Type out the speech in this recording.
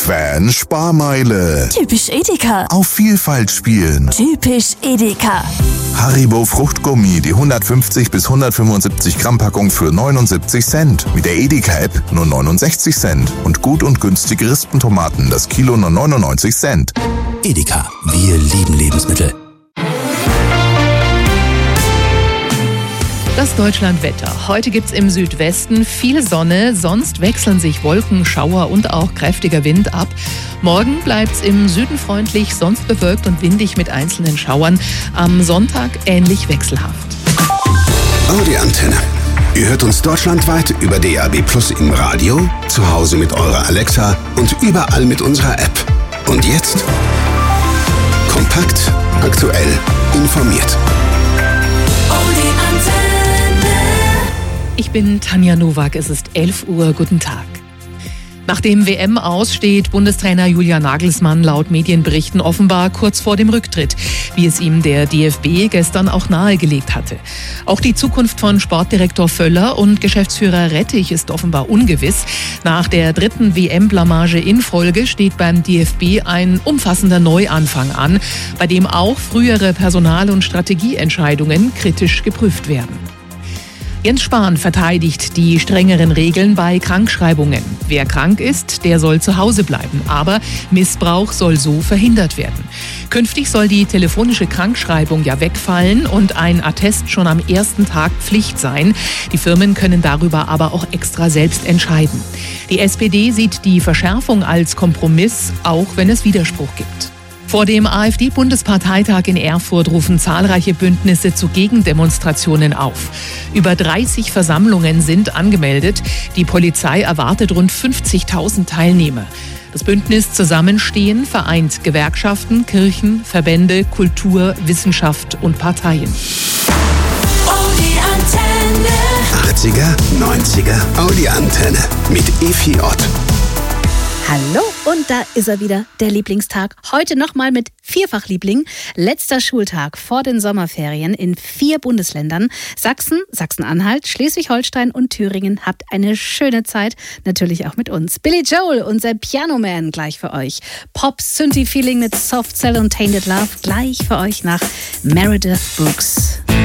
Fan-Sparmeile. Typisch Edeka. Auf Vielfalt spielen. Typisch Edeka. Haribo Fruchtgummi, die 150 bis 175 Gramm Packung für 79 Cent. Mit der Edeka-App nur 69 Cent. Und gut und günstige Rispentomaten, das Kilo nur 99 Cent. Edeka, wir lieben Lebensmittel. Das Deutschlandwetter. Heute gibt's im Südwesten viel Sonne, sonst wechseln sich Wolken, Schauer und auch kräftiger Wind ab. Morgen bleibt's im Süden freundlich, sonst bewölkt und windig mit einzelnen Schauern. Am Sonntag ähnlich wechselhaft. Audi Antenne. Ihr hört uns deutschlandweit über DAB+ im Radio, zu Hause mit eurer Alexa und überall mit unserer App. Und jetzt kompakt, aktuell, informiert. Ich bin Tanja Nowak, es ist 11 Uhr, guten Tag. Nach dem WM-Aus steht Bundestrainer Julian Nagelsmann laut Medienberichten offenbar kurz vor dem Rücktritt, wie es ihm der DFB gestern auch nahegelegt hatte. Auch die Zukunft von Sportdirektor Völler und Geschäftsführer Rettich ist offenbar ungewiss. Nach der 3. WM-Blamage in Folge steht beim DFB ein umfassender Neuanfang an, bei dem auch frühere Personal- und Strategieentscheidungen kritisch geprüft werden. Jens Spahn verteidigt die strengeren Regeln bei Krankschreibungen. Wer krank ist, der soll zu Hause bleiben. Aber Missbrauch soll so verhindert werden. Künftig soll die telefonische Krankschreibung ja wegfallen und ein Attest schon am ersten Tag Pflicht sein. Die Firmen können darüber aber auch extra selbst entscheiden. Die SPD sieht die Verschärfung als Kompromiss, auch wenn es Widerspruch gibt. Vor dem AfD-Bundesparteitag in Erfurt rufen zahlreiche Bündnisse zu Gegendemonstrationen auf. Über 30 Versammlungen sind angemeldet. Die Polizei erwartet rund 50.000 Teilnehmer. Das Bündnis Zusammenstehen vereint Gewerkschaften, Kirchen, Verbände, Kultur, Wissenschaft und Parteien. Audi Antenne. 80er, 90er, Audi Antenne mit Efi Ott. Hallo, und da ist er wieder, der Lieblingstag. Heute nochmal mit Vierfachliebling. Letzter Schultag vor den Sommerferien in 4 Bundesländern. Sachsen, Sachsen-Anhalt, Schleswig-Holstein und Thüringen. Habt eine schöne Zeit, natürlich auch mit uns. Billy Joel, unser Pianoman, gleich für euch. Pop-Synthi-Feeling mit Soft Cell und Tainted Love, gleich für euch nach Meredith Brooks.